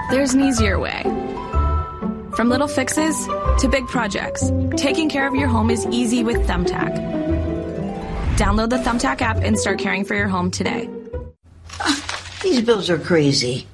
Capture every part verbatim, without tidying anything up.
there's an easier way. From little fixes to big projects, taking care of your home is easy with Thumbtack. Download the Thumbtack app and start caring for your home today. Uh, these bills are crazy.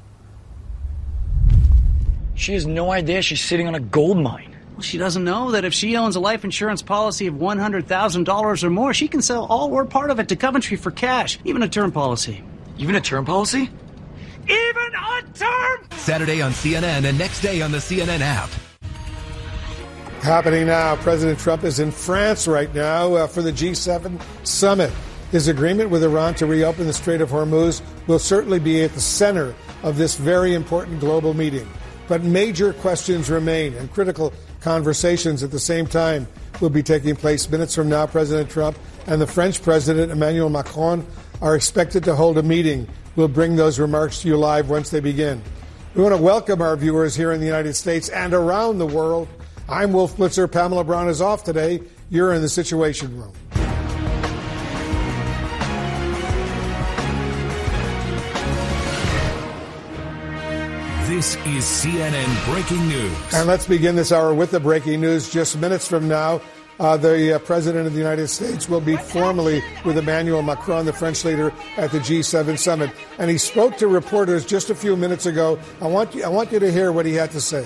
She has no idea she's sitting on a gold mine. Well, she doesn't know that if she owns a life insurance policy of one hundred thousand dollars or more, she can sell all or part of it to Coventry for cash, even a term policy. Even a term policy? Even a term! Saturday on C N N and next day on the C N N app. Happening now. President Trump is in France right now uh, for the G seven summit. His agreement with Iran to reopen the Strait of Hormuz will certainly be at the center of this very important global meeting. But major questions remain, and critical conversations at the same time will be taking place. Minutes from now, President Trump and the French President Emmanuel Macron are expected to hold a meeting. We'll bring those remarks to you live once they begin. We want to welcome our viewers here in the United States and around the world. I'm Wolf Blitzer. Pamela Brown is off today. You're in the Situation Room. This is C N N Breaking News. And let's begin this hour with the breaking news. Just minutes from now, uh, the uh, President of the United States will meet formally with Emmanuel Macron, the French leader, at the G seven summit. And he spoke to reporters just a few minutes ago. I want you, I want you to hear what he had to say.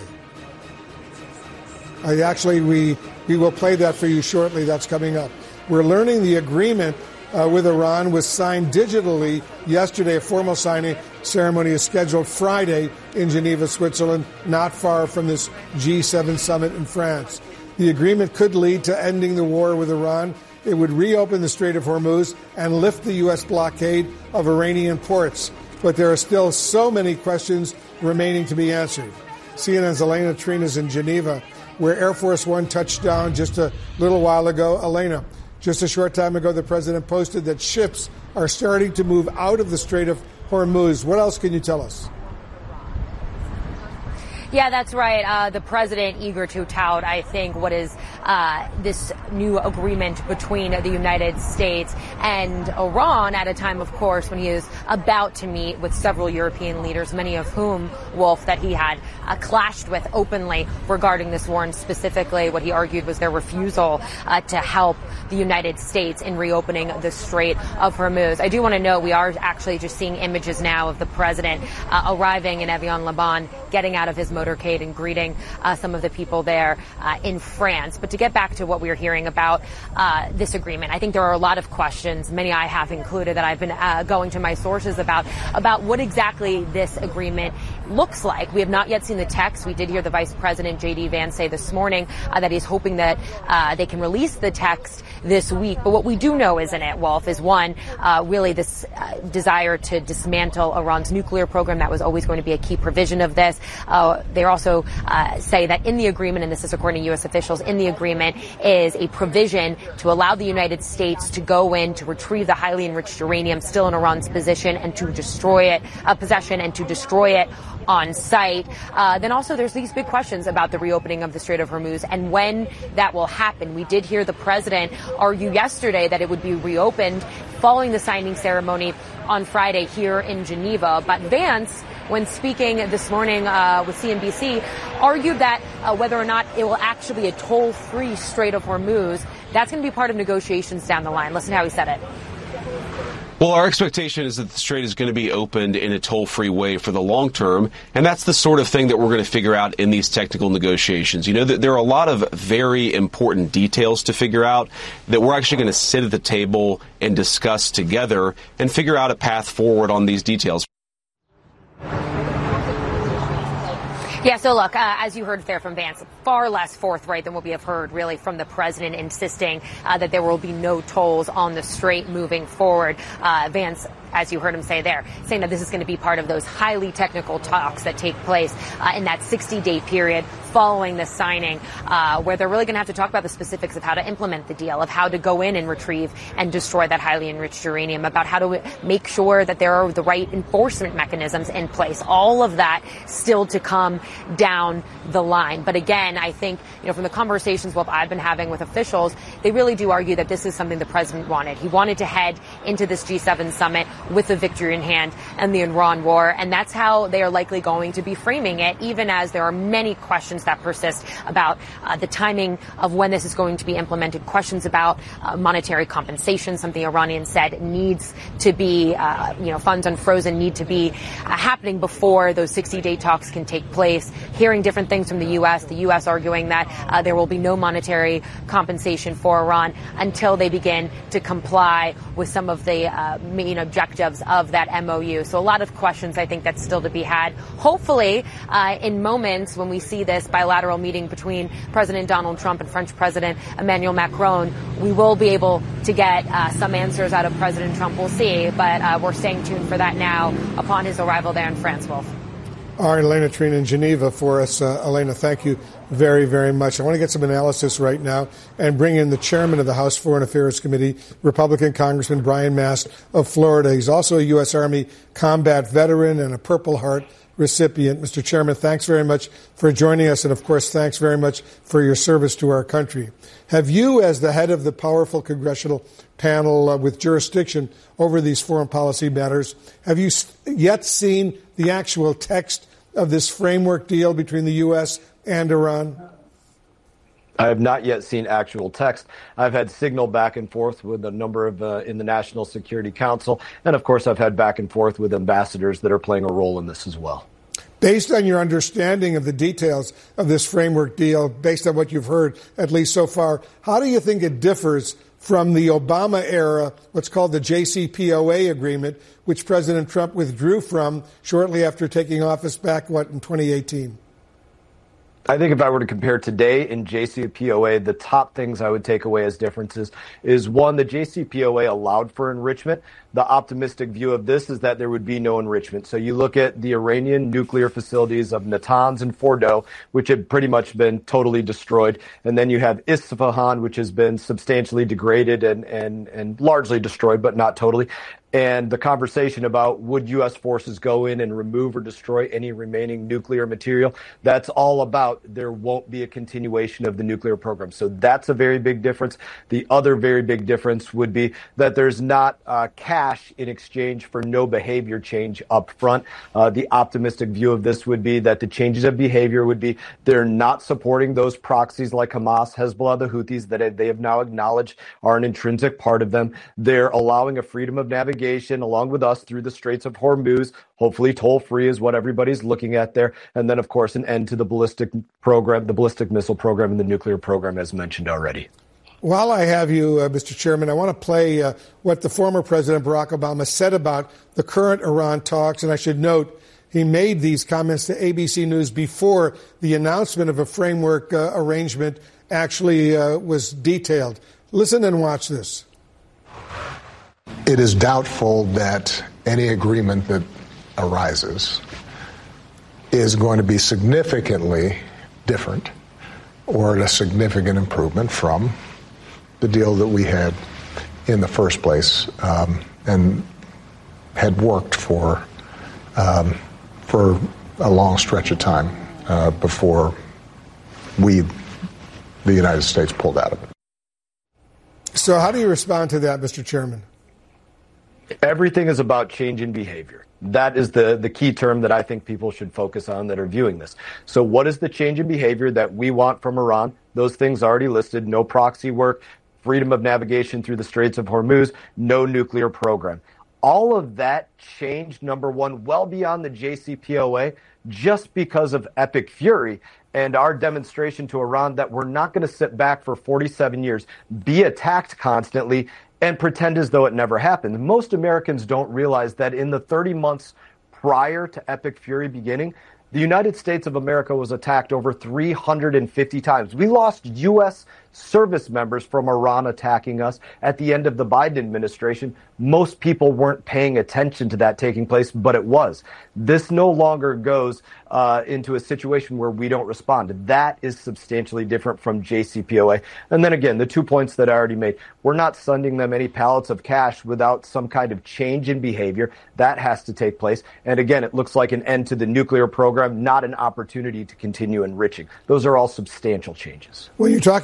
Uh, actually, we, we will play that for you shortly. That's coming up. We're learning the agreement uh, with Iran was signed digitally yesterday. A formal signing ceremony is scheduled Friday in Geneva, Switzerland, not far from this G seven summit in France. The agreement could lead to ending the war with Iran. It would reopen the Strait of Hormuz and lift the U S blockade of Iranian ports. But there are still so many questions remaining to be answered. C N N's Elena Trina is in Geneva, where Air Force One touched down just a little while ago. Elena, just a short time ago, the president posted that ships are starting to move out of the Strait of Hormuz. What else can you tell us? Yeah, that's right. Uh, the president eager to tout, I think, what is uh, this new agreement between the United States and Iran at a time, of course, when he is about to meet with several European leaders, many of whom, Wolf, that he had uh, clashed with openly regarding this war, and specifically what he argued was their refusal uh, to help the United States in reopening the Strait of Hormuz. I do want to note we are actually just seeing images now of the president uh, arriving in Evian-le-Bain, getting out of his motorcade and greeting uh, some of the people there uh, in France. But to get back to what we were hearing about uh, this agreement, I think there are a lot of questions, many I have included, that I've been uh, going to my sources about, about what exactly this agreement looks like. We have not yet seen the text. We did hear the Vice President, J D Vance, say this morning uh, that he's hoping that uh, they can release the text this week. But what we do know is in it, Wolf, is one, uh, really this uh, desire to dismantle Iran's nuclear program. That was always going to be a key provision of this. Uh, they also uh, say that in the agreement, and this is according to U S officials, in the agreement is a provision to allow the United States to go in to retrieve the highly enriched uranium still in Iran's position and to destroy it, uh, possession and to destroy it on site. Uh, then also there's these big questions about the reopening of the Strait of Hormuz and when that will happen. We did hear the president argue yesterday that it would be reopened following the signing ceremony on Friday here in Geneva. But Vance, when speaking this morning uh, with C N B C, argued that uh, whether or not it will actually be a toll-free Strait of Hormuz, that's going to be part of negotiations down the line. Listen to how he said it. Well, our expectation is that the strait is going to be opened in a toll-free way for the long term, and that's the sort of thing that we're going to figure out in these technical negotiations. You know, there are a lot of very important details to figure out that we're actually going to sit at the table and discuss together and figure out a path forward on these details. Yeah, so look, uh, as you heard there from Vance, far less forthright than what we have heard really from the president insisting uh, that there will be no tolls on the strait moving forward. Uh, Vance, as you heard him say there, saying that this is going to be part of those highly technical talks that take place uh, in that sixty-day period following the signing, uh, where they're really going to have to talk about the specifics of how to implement the deal, of how to go in and retrieve and destroy that highly enriched uranium, about how to make sure that there are the right enforcement mechanisms in place. All of that still to come down the line. But again, I think, you know, from the conversations what I've been having with officials, they really do argue that this is something the president wanted. He wanted to head into this G seven summit with a victory in hand in the Iran war. And that's how they are likely going to be framing it, even as there are many questions that persist about uh, the timing of when this is going to be implemented, questions about uh, monetary compensation, something Iranians said needs to be, uh, you know, funds unfrozen need to be uh, happening before those sixty-day talks can take place. Hearing different things from the U S, the U S arguing that uh, there will be no monetary compensation for Iran until they begin to comply with some of the uh, main objectives of that M O U. So a lot of questions, I think, that's still to be had. Hopefully, uh, in moments when we see this bilateral meeting between President Donald Trump and French President Emmanuel Macron, we will be able to get uh, some answers out of President Trump. We'll see, but uh, we're staying tuned for that now upon his arrival there in France, Wolf. All right, Elena Trina in Geneva for us. Uh, Elena, thank you very, very much. I want to get some analysis right now and bring in the chairman of the House Foreign Affairs Committee, Republican Congressman Brian Mast of Florida. He's also a U S. Army combat veteran and a Purple Heart recipient. Mister Chairman, thanks very much for joining us. And, of course, thanks very much for your service to our country. Have you, as the head of the powerful congressional panel uh, with jurisdiction over these foreign policy matters, have you yet seen the actual text of this framework deal between the U S and Iran? I have not yet seen actual text. I've had signal back and forth with a number of uh, in the National Security Council. And, of course, I've had back and forth with ambassadors that are playing a role in this as well. Based on your understanding of the details of this framework deal, based on what you've heard, at least so far, how do you think it differs from the Obama era, what's called the J C P O A agreement, which President Trump withdrew from shortly after taking office back, what, in twenty eighteen? I think if I were to compare today in J C P O A, the top things I would take away as differences is, one, the J C P O A allowed for enrichment. The optimistic view of this is that there would be no enrichment. So you look at the Iranian nuclear facilities of Natanz and Fordow, which had pretty much been totally destroyed. And then you have Isfahan, which has been substantially degraded and, and, and largely destroyed, but not totally. And the conversation about would U S forces go in and remove or destroy any remaining nuclear material, that's all about there won't be a continuation of the nuclear program. So that's a very big difference. The other very big difference would be that there's not uh, cash in exchange for no behavior change up front. Uh, the optimistic view of this would be that the changes of behavior would be they're not supporting those proxies like Hamas, Hezbollah, the Houthis that they have now acknowledged are an intrinsic part of them. They're allowing a freedom of navigation along with us through the Straits of Hormuz. Hopefully toll-free is what everybody's looking at there. And then, of course, an end to the ballistic program, the ballistic missile program and the nuclear program, as mentioned already. While I have you, uh, Mister Chairman, I want to play uh, what the former President Barack Obama said about the current Iran talks. And I should note, he made these comments to A B C News before the announcement of a framework uh, arrangement actually uh, was detailed. Listen and watch this. It is doubtful that any agreement that arises is going to be significantly different or a significant improvement from the deal that we had in the first place um, and had worked for um, for a long stretch of time uh, before we, the United States, pulled out of it. So how do you respond to that, Mister Chairman? Everything is about change in behavior. That is the, the key term that I think people should focus on that are viewing this. So what is the change in behavior that we want from Iran? Those things already listed: no proxy work, freedom of navigation through the Straits of Hormuz, no nuclear program. All of that changed, number one, well beyond the J C P O A, just because of Epic Fury and our demonstration to Iran that we're not going to sit back for forty-seven years, be attacked constantly, and pretend as though it never happened. Most Americans don't realize that in the thirty months prior to Epic Fury beginning, the United States of America was attacked over three hundred fifty times. We lost U S service members from Iran attacking us at the end of the Biden administration. Most people weren't paying attention to that taking place, but it was. This no longer goes uh, into a situation where we don't respond. That is substantially different from J C P O A. And then again, the two points that I already made. We're not sending them any pallets of cash without some kind of change in behavior. That has to take place. And again, it looks like an end to the nuclear program, not an opportunity to continue enriching. Those are all substantial changes. When you're talking about Iran,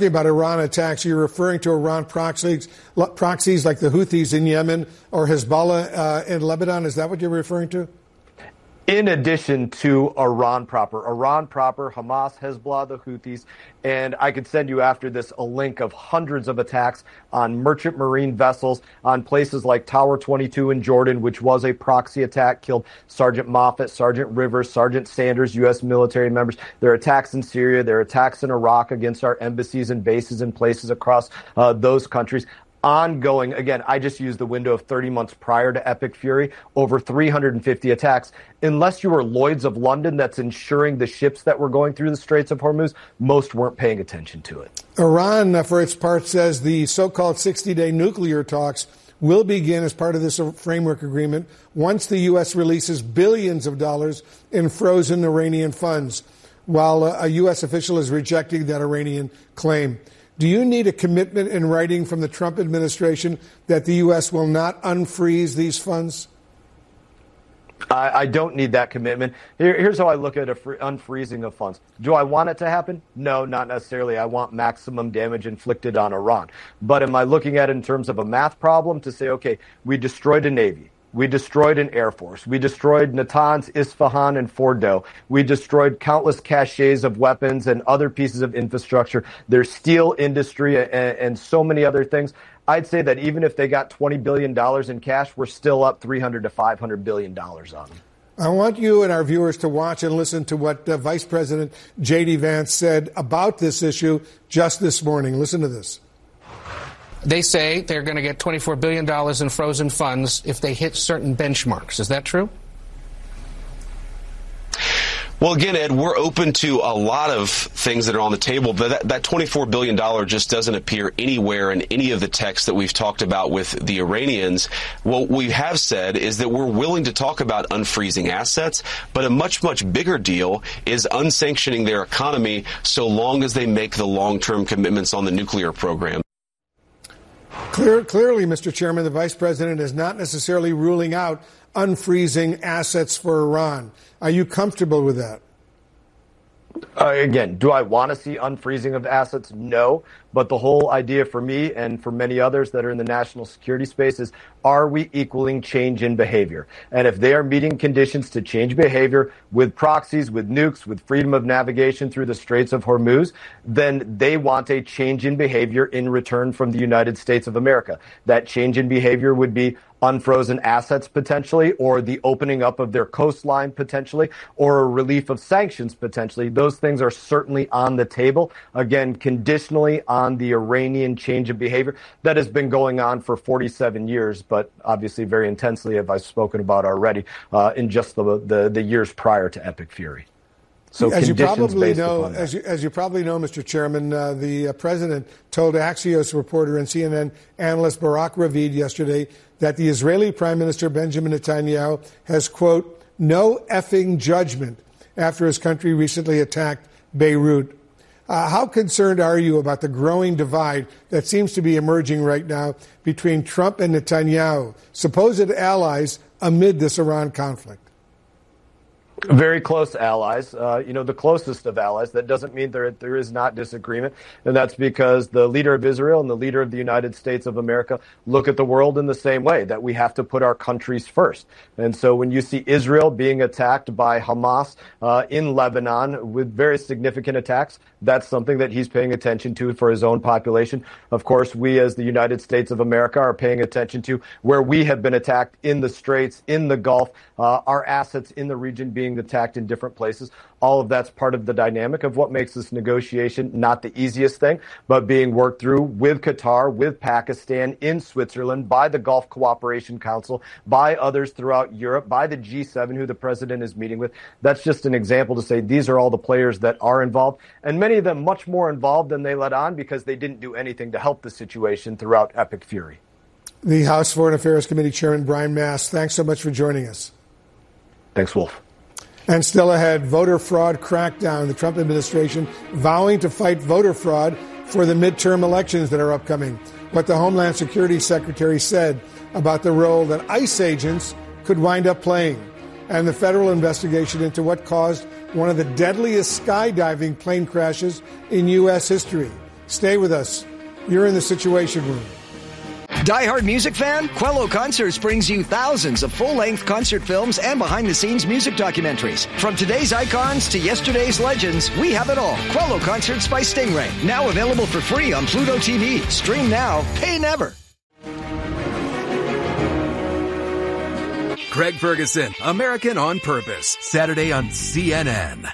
Iran attacks, you're referring to Iran proxies, proxies like the Houthis in Yemen or Hezbollah uh, in Lebanon. Is that what you're referring to? In addition to Iran proper, Iran proper, Hamas, Hezbollah, the Houthis, and I could send you after this a link of hundreds of attacks on merchant marine vessels, on places like Tower twenty-two in Jordan, which was a proxy attack, killed Sergeant Moffett, Sergeant Rivers, Sergeant Sanders, U S military members. There are attacks in Syria. There are attacks in Iraq against our embassies and bases in places across uh, those countries. Ongoing, again, I just used the window of thirty months prior to Epic Fury, over three hundred fifty attacks. Unless you were Lloyd's of London that's insuring the ships that were going through the Straits of Hormuz, most weren't paying attention to it. Iran, uh, for its part, says the so-called sixty-day nuclear talks will begin as part of this framework agreement once the U S releases billions of dollars in frozen Iranian funds, while uh, a U S official is rejecting that Iranian claim. Do you need a commitment in writing from the Trump administration that the U S will not unfreeze these funds? I, I don't need that commitment. Here, here's how I look at a free, unfreezing of funds. Do I want it to happen? No, not necessarily. I want maximum damage inflicted on Iran. But am I looking at it in terms of a math problem to say, okay, we destroyed a Navy. We destroyed an Air Force. We destroyed Natanz, Isfahan, and Fordo. We destroyed countless caches of weapons and other pieces of infrastructure. Their steel industry and, and so many other things. I'd say that even if they got twenty billion dollars in cash, we're still up three hundred to five hundred billion dollars on them. I want you and our viewers to watch and listen to what uh, Vice President J D Vance said about this issue just this morning. Listen to this. They say they're going to get twenty-four billion dollars in frozen funds if they hit certain benchmarks. Is that true? Well, again, Ed, we're open to a lot of things that are on the table, but that, that twenty-four billion dollars just doesn't appear anywhere in any of the texts that we've talked about with the Iranians. What we have said is that we're willing to talk about unfreezing assets, but a much, much bigger deal is unsanctioning their economy so long as they make the long-term commitments on the nuclear program. Clear, clearly, Mister Chairman, the Vice President is not necessarily ruling out unfreezing assets for Iran. Are you comfortable with that? Uh, again, do I want to see unfreezing of assets? No. But the whole idea for me and for many others that are in the national security space is, are we equaling change in behavior? And if they are meeting conditions to change behavior with proxies, with nukes, with freedom of navigation through the Straits of Hormuz, then they want a change in behavior in return from the United States of America. That change in behavior would be unfrozen assets potentially, or the opening up of their coastline potentially, or a relief of sanctions potentially. Those things are certainly on the table. Again, conditionally on the Iranian change of behavior that has been going on for forty-seven years, but obviously very intensely, as I've spoken about already, uh, in just the, the the years prior to Epic Fury. So as you probably based know, upon that. as you, as you probably know, Mister Chairman, uh, the uh, president told Axios reporter and C N N analyst Barak Ravid yesterday that the Israeli Prime Minister Benjamin Netanyahu has, quote, no effing judgment after his country recently attacked Beirut. Uh, how concerned are you about the growing divide that seems to be emerging right now between Trump and Netanyahu, supposed allies amid this Iran conflict? Very close allies, uh, you know, the closest of allies. That doesn't mean there there is not disagreement. And that's because the leader of Israel and the leader of the United States of America look at the world in the same way, that we have to put our countries first. And so when you see Israel being attacked by Hamas uh, in Lebanon with very significant attacks, that's something that he's paying attention to for his own population. Of course, we as the United States of America are paying attention to where we have been attacked in the Straits, in the Gulf, uh, our assets in the region being attacked in different places. All of that's part of the dynamic of what makes this negotiation not the easiest thing, but being worked through with Qatar, with Pakistan, in Switzerland, by the Gulf Cooperation Council, by others throughout Europe, by the G seven, who the president is meeting with. That's just an example to say these are all the players that are involved, and many of them much more involved than they let on because they didn't do anything to help the situation throughout Epic Fury. The House Foreign Affairs Committee Chairman Brian Mast, thanks so much for joining us. Thanks, Wolf. And still ahead, voter fraud crackdown. The Trump administration vowing to fight voter fraud for the midterm elections that are upcoming. What the Homeland Security Secretary said about the role that ICE agents could wind up playing. And the federal investigation into what caused one of the deadliest skydiving plane crashes in U S history. Stay with us. You're in the Situation Room. Die-hard music fan? Quello Concerts brings you thousands of full-length concert films and behind-the-scenes music documentaries. From today's icons to yesterday's legends, we have it all. Quello Concerts by Stingray. Now available for free on Pluto T V. Stream now, pay never. Craig Ferguson, American on Purpose, Saturday on C N N.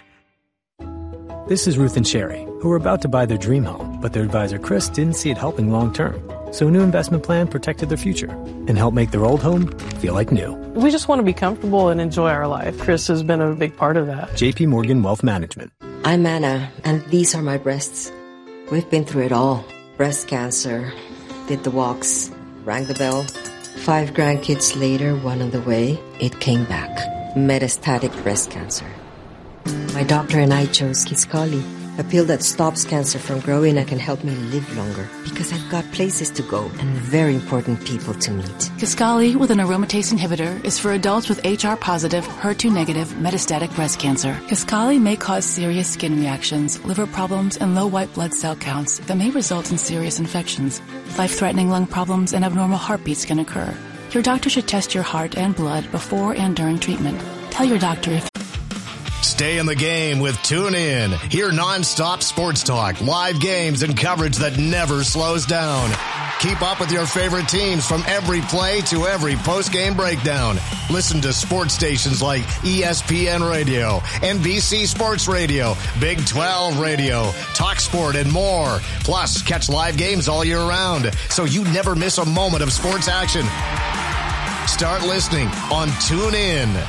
This is Ruth and Sherry, who are about to buy their dream home, but their advisor Chris didn't see it helping long term. So a new investment plan protected their future and helped make their old home feel like new. We just want to be comfortable and enjoy our life. Chris has been a big part of that. J P Morgan Wealth Management. I'm Anna, and these are my breasts. We've been through it all. Breast cancer, did the walks, rang the bell. Five grandkids later, one on the way, it came back. Metastatic breast cancer. My doctor and I chose Kisqali, a pill that stops cancer from growing and can help me live longer because I've got places to go and very important people to meet. Kisqali with an aromatase inhibitor is for adults with H R positive, H E R two negative metastatic breast cancer. Kisqali may cause serious skin reactions, liver problems, and low white blood cell counts that may result in serious infections. Life-threatening lung problems and abnormal heartbeats can occur. Your doctor should test your heart and blood before and during treatment. Tell your doctor if Stay in the game with TuneIn. Hear nonstop sports talk, live games, and coverage that never slows down. Keep up with your favorite teams from every play to every post-game breakdown. Listen to sports stations like E S P N Radio, N B C Sports Radio, Big twelve Radio, TalkSport, and more. Plus, catch live games all year round, so you never miss a moment of sports action. Start listening on TuneIn.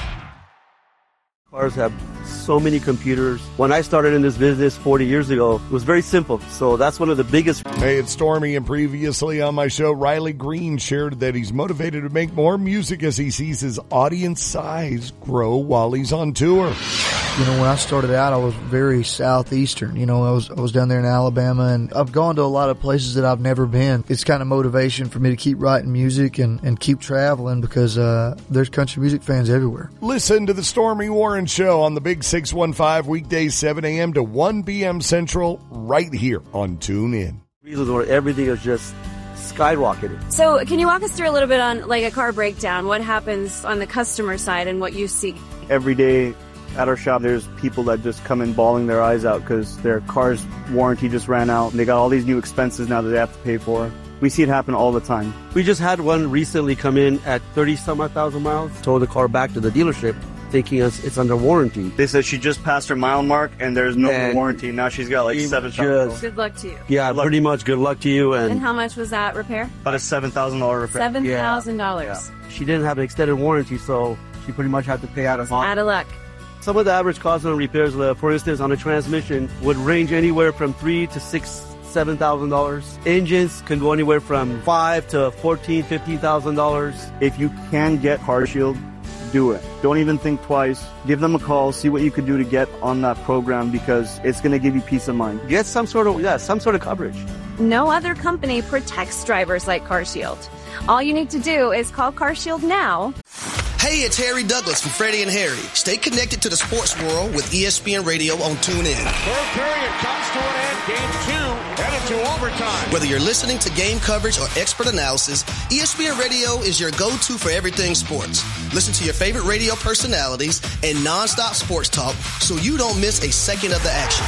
Cars have so many computers. When I started in this business forty years ago, it was very simple. So that's one of the biggest. Hey, it's Stormy, and previously on my show, Riley Green shared that he's motivated to make more music as he sees his audience size grow while he's on tour. You know, when I started out, I was very southeastern. You know, I was I was down there in Alabama, and I've gone to a lot of places that I've never been. It's kind of motivation for me to keep writing music and, and keep traveling because uh, there's country music fans everywhere. Listen to the Stormy Warren Show on the Big six one five, weekdays seven a.m. to one p.m. Central, right here on TuneIn. Reasons where everything is just skyrocketing. So can you walk us through a little bit on like a car breakdown? What happens on the customer side and what you see? Every day at our shop, there's people that just come in bawling their eyes out because their car's warranty just ran out and they got all these new expenses now that they have to pay for. We see it happen all the time. We just had one recently come in at thirty some odd thousand miles, towed the car back to the dealership thinking it's, it's under warranty. They said she just passed her mile mark and there's no and warranty. Now she's got like seven thousand. Good luck to you. Yeah, pretty much good luck to you. And, and how much was that repair? About a seven thousand dollars repair. seven thousand dollars. Yeah. Yeah. She didn't have an extended warranty, so she pretty much had to pay out of pocket. Out of luck. Some of the average costs on repairs, for instance, on a transmission would range anywhere from three to six, seven thousand dollars. Engines can go anywhere from five to fourteen, fifteen thousand dollars. If you can get CarShield, do it. Don't even think twice. Give them a call. See what you can do to get on that program because it's going to give you peace of mind. Get some sort of yeah, some sort of coverage. No other company protects drivers like CarShield. All you need to do is call CarShield now. Hey, it's Harry Douglas from Freddie and Harry. Stay connected to the sports world with E S P N Radio on TuneIn. Third period comes to an end. Game two headed to overtime. Whether you're listening to game coverage or expert analysis, E S P N Radio is your go-to for everything sports. Listen to your favorite radio personalities and nonstop sports talk so you don't miss a second of the action.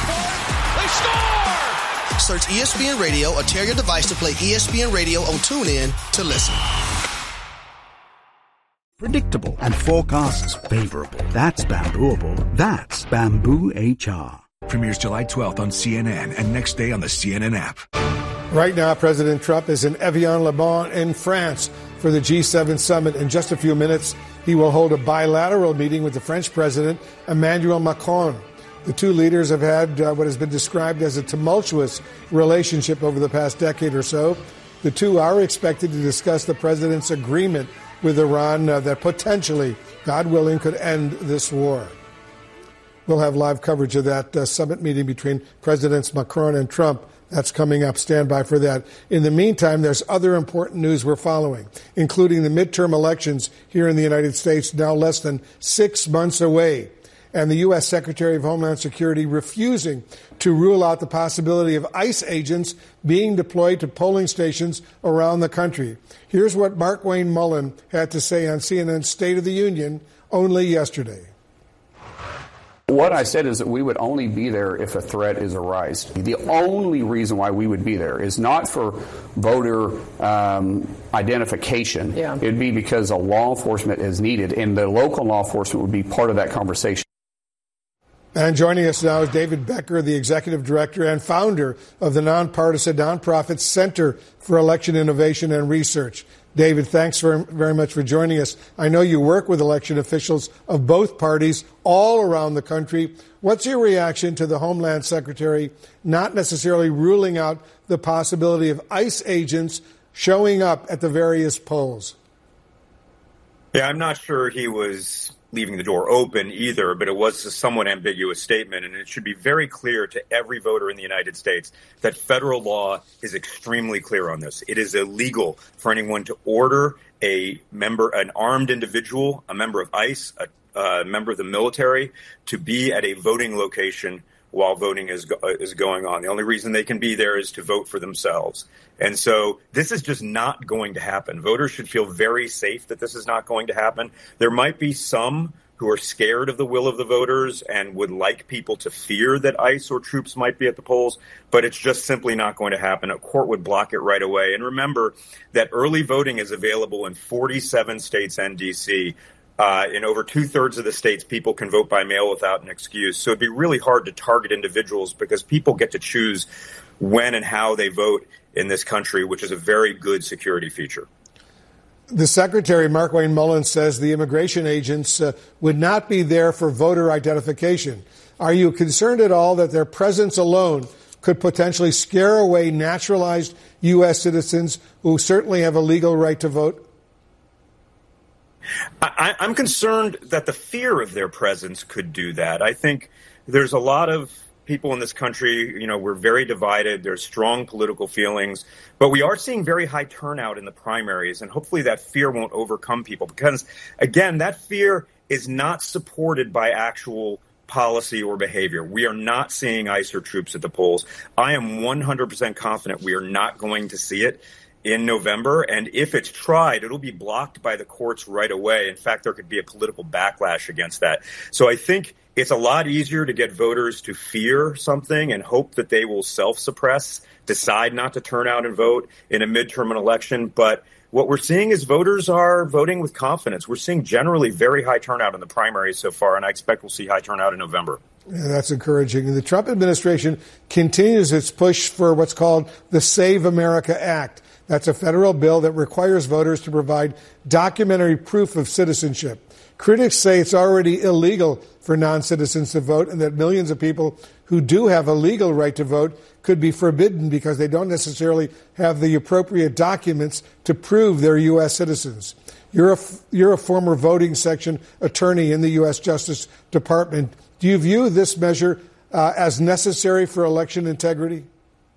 They score! Search E S P N Radio or tear your device to play E S P N Radio on TuneIn to listen. Predictable and forecasts favorable. That's Bambooable. That's Bamboo H R. Premieres July twelfth on C N N and next day on the C N N app. Right now, President Trump is in Evian-le-Bain in France for the G seven summit. In just a few minutes, he will hold a bilateral meeting with the French President, Emmanuel Macron. The two leaders have had uh, what has been described as a tumultuous relationship over the past decade or so. The two are expected to discuss the president's agreement with Iran uh, that potentially, God willing, could end this war. We'll have live coverage of that uh, summit meeting between Presidents Macron and Trump. That's coming up. Stand by for that. In the meantime, there's other important news we're following, including the midterm elections here in the United States, now less than six months away. and the U S Secretary of Homeland Security refusing to rule out the possibility of ICE agents being deployed to polling stations around the country. Here's what Markwayne Mullin had to say on C N N's State of the Union only yesterday. What I said is that we would only be there if a threat is arised. The only reason why we would be there is not for voter um, identification. Yeah. It would be because a law enforcement is needed, and the local law enforcement would be part of that conversation. And joining us now is David Becker, the executive director and founder of the nonpartisan nonprofit Center for Election Innovation and Research. David, thanks very, very much for joining us. I know you work with election officials of both parties all around the country. What's your reaction to the Homeland Secretary not necessarily ruling out the possibility of ICE agents showing up at the various polls? Yeah, I'm not sure he was leaving the door open either, but it was a somewhat ambiguous statement, and it should be very clear to every voter in the United States that federal law is extremely clear on this. It is illegal for anyone to order a member, an armed individual, a member of ICE, a, a member of the military, to be at a voting location while voting is go- is going on. The only reason they can be there is to vote for themselves. And so this is just not going to happen. Voters should feel very safe that this is not going to happen. There might be some who are scared of the will of the voters and would like people to fear that ICE or troops might be at the polls, but it's just simply not going to happen. A court would block it right away. And remember that early voting is available in forty-seven states and D C. Uh, in over two-thirds of the states, people can vote by mail without an excuse. So it'd be really hard to target individuals because people get to choose when and how they vote in this country, which is a very good security feature. The Secretary, Markwayne Mullin, says the immigration agents uh, would not be there for voter identification. Are you concerned at all that their presence alone could potentially scare away naturalized U S citizens who certainly have a legal right to vote? I, I'm concerned that the fear of their presence could do that. I think there's a lot of people in this country, you know, we're very divided. There's strong political feelings, but we are seeing very high turnout in the primaries, and hopefully that fear won't overcome people because, again, that fear is not supported by actual policy or behavior. We are not seeing ICE or troops at the polls. I am one hundred percent confident we are not going to see it in November, and if it's tried, it'll be blocked by the courts right away. In fact, there could be a political backlash against that. So I think it's a lot easier to get voters to fear something and hope that they will self-suppress, decide not to turn out and vote in a midterm election. But what we're seeing is voters are voting with confidence. We're seeing generally very high turnout in the primaries so far, and I expect we'll see high turnout in November. Yeah, that's encouraging. The Trump administration continues its push for what's called the Save America Act. That's a federal bill that requires voters to provide documentary proof of citizenship. Critics say it's already illegal for non-citizens to vote and that millions of people who do have a legal right to vote could be forbidden because they don't necessarily have the appropriate documents to prove they're U S citizens. You're a, you're a former voting section attorney in the U S Justice Department. Do you view this measure uh, as necessary for election integrity?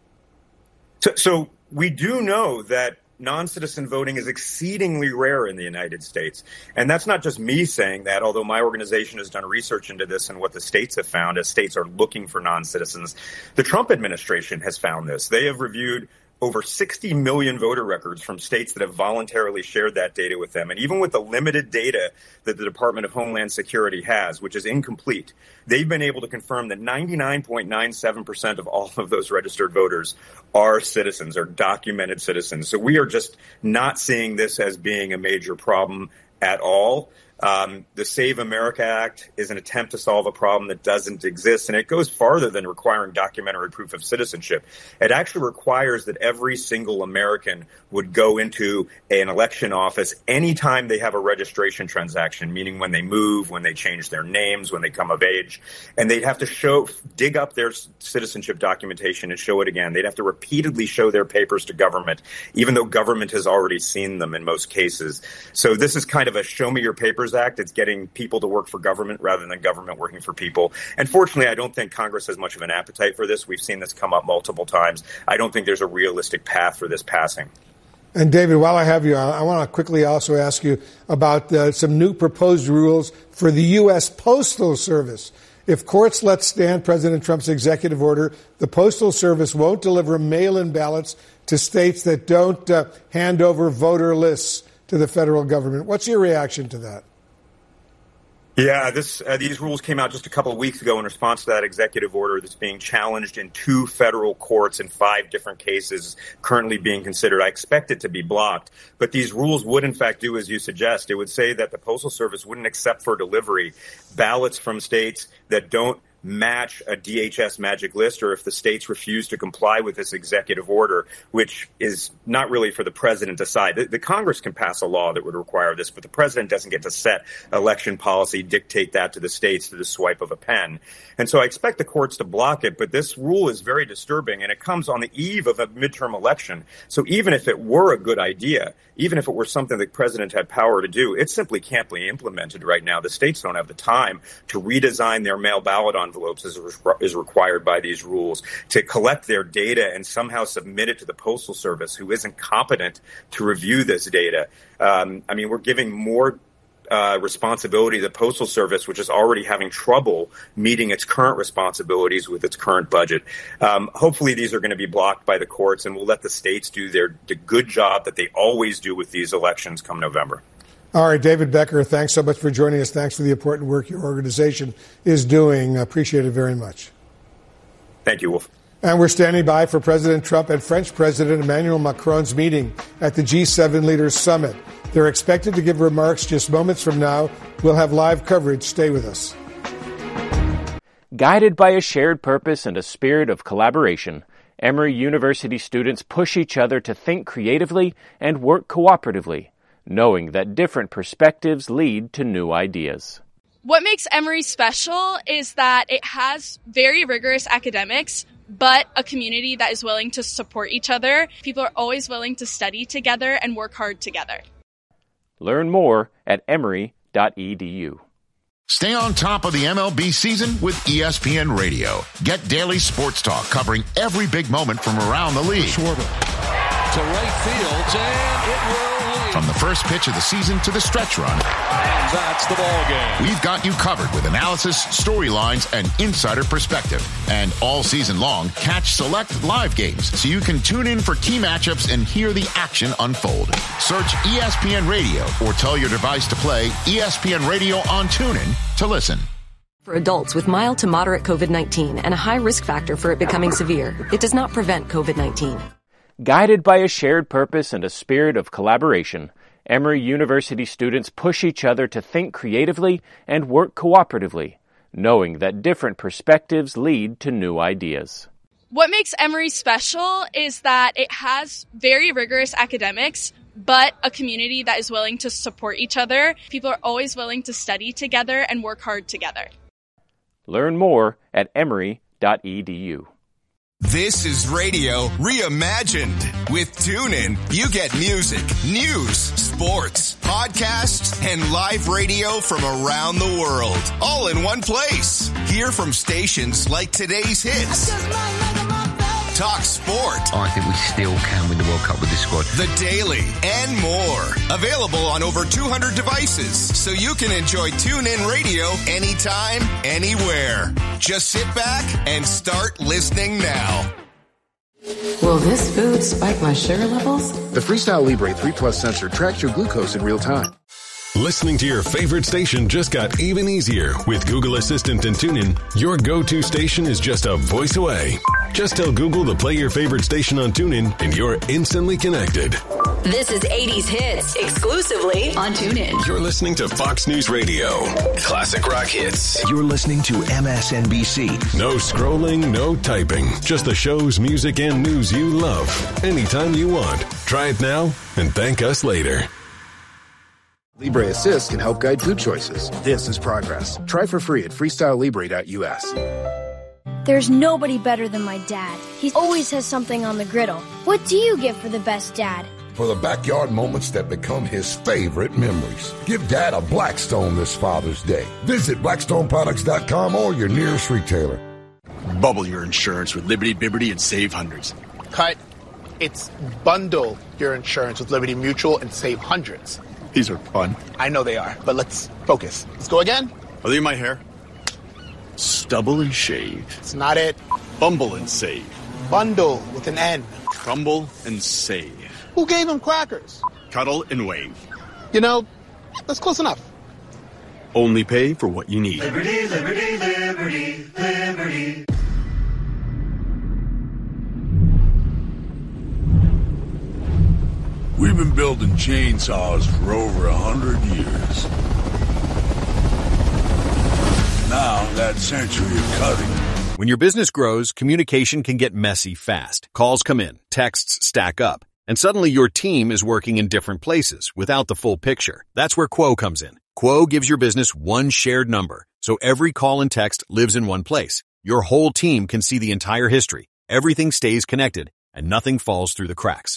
So, so we do know that non-citizen voting is exceedingly rare in the United States. And that's not just me saying that, although my organization has done research into this and what the states have found as states are looking for non-citizens. The Trump administration has found this. They have reviewed over sixty million voter records from states that have voluntarily shared that data with them. And even with the limited data that the Department of Homeland Security has, which is incomplete, they've been able to confirm that ninety-nine point nine seven percent of all of those registered voters are citizens, are documented citizens. So we are just not seeing this as being a major problem at all. Um, the Save America Act is an attempt to solve a problem that doesn't exist, and it goes farther than requiring documentary proof of citizenship. It actually requires that every single American would go into an election office anytime they have a registration transaction, meaning when they move, when they change their names, when they come of age, and they'd have to show, dig up their citizenship documentation and show it again. They'd have to repeatedly show their papers to government, even though government has already seen them in most cases. So this is kind of a show me your papers Act. It's getting people to work for government rather than government working for people. And fortunately, I don't think Congress has much of an appetite for this. We've seen this come up multiple times. I don't think there's a realistic path for this passing. And David, while I have you on, I want to quickly also ask you about uh, some new proposed rules for the U S. Postal Service. If courts let stand President Trump's executive order, the Postal Service won't deliver mail-in ballots to states that don't uh, hand over voter lists to the federal government. What's your reaction to that? Yeah, this uh, these rules came out just a couple of weeks ago in response to that executive order that's being challenged in two federal courts in five different cases currently being considered. I expect it to be blocked, but these rules would in fact do as you suggest. It would say that the Postal Service wouldn't accept for delivery ballots from states that don't match a D H S magic list, or if the states refuse to comply with this executive order, which is not really for the president to decide. The, the Congress can pass a law that would require this, but the president doesn't get to set election policy, dictate that to the states through the swipe of a pen. And so I expect the courts to block it, but this rule is very disturbing, and it comes on the eve of a midterm election. So even if it were a good idea, even if it were something the president had power to do, it simply can't be implemented right now. The states don't have the time to redesign their mail ballot envelopes as is required by these rules, to collect their data and somehow submit it to the Postal Service, who isn't competent to review this data. Um, I mean, we're giving more Uh, responsibility to the Postal Service, which is already having trouble meeting its current responsibilities with its current budget. Um, hopefully these are going to be blocked by the courts, and we'll let the states do their the good job that they always do with these elections come November. All right, David Becker, thanks so much for joining us. Thanks for the important work your organization is doing. Appreciate it very much. Thank you, Wolf. And we're standing by for President Trump and French President Emmanuel Macron's meeting at the G seven Leaders Summit. They're expected to give remarks just moments from now. We'll have live coverage. Stay with us. Guided by a shared purpose and a spirit of collaboration, Emory University students push each other to think creatively and work cooperatively, knowing that different perspectives lead to new ideas. What makes Emory special is that it has very rigorous academics, but a community that is willing to support each other. People are always willing to study together and work hard together. Learn more at emory dot e d u. Stay on top of the M L B season with E S P N Radio. Get daily sports talk covering every big moment from around the league. Schwarber to right field, and it will lead. From the first pitch of the season to the stretch run. And that's the ball game. We've got you covered with analysis, storylines, and insider perspective. And all season long, catch select live games so you can tune in for key matchups and hear the action unfold. Search E S P N Radio or tell your device to play E S P N Radio on TuneIn to listen. For adults with mild to moderate COVID nineteen and a high risk factor for it becoming severe, it does not prevent COVID nineteen. Guided by a shared purpose and a spirit of collaboration, Emory University students push each other to think creatively and work cooperatively, knowing that different perspectives lead to new ideas. What makes Emory special is that it has very rigorous academics, but a community that is willing to support each other. People are always willing to study together and work hard together. Learn more at emory dot e d u. This is radio reimagined. With TuneIn, you get music, news, sports, podcasts, and live radio from around the world, all in one place. Hear from stations like Today's Hits, Talk Sport. I think we still can win the World Cup with this squad. The Daily, and more. Available on over two hundred devices, so you can enjoy TuneIn Radio anytime, anywhere. Just sit back and start listening now. Will this food spike my sugar levels? The Freestyle Libre three plus sensor tracks your glucose in real time. Listening to your favorite station just got even easier with Google Assistant and TuneIn. Your go-to station is just a voice away. Just tell Google to play your favorite station on TuneIn and you're instantly connected. This is eighties Hits, exclusively on TuneIn. You're listening to Fox News Radio. Classic rock hits. You're listening to M S N B C. No scrolling, no typing. Just the shows, music, and news you love. Anytime you want. Try it now and thank us later. Libre Assist can help guide food choices. This is progress. Try for free at freestyle libre dot u s. There's nobody better than my dad. He always has something on the griddle. What do you get for the best dad? For the backyard moments that become his favorite memories. Give Dad a Blackstone this Father's Day. Visit blackstone products dot com or your nearest retailer. Bubble your insurance with Liberty Biberty and save hundreds. Cut. It's bundle your insurance with Liberty Mutual and save hundreds. These are fun. I know they are, but let's focus. Let's go again. Are they my hair? Stubble and shave. It's not it. Bumble and save. Bundle with an N. Crumble and save. Who gave them crackers? Cuddle and wave. You know, that's close enough. Only pay for what you need. Liberty, liberty, liberty, liberty. We've been building chainsaws for over a hundred years. Now, that century of cutting. When your business grows, communication can get messy fast. Calls come in, texts stack up, and suddenly your team is working in different places without the full picture. That's where Quo comes in. Quo gives your business one shared number, so every call and text lives in one place. Your whole team can see the entire history. Everything stays connected, and nothing falls through the cracks.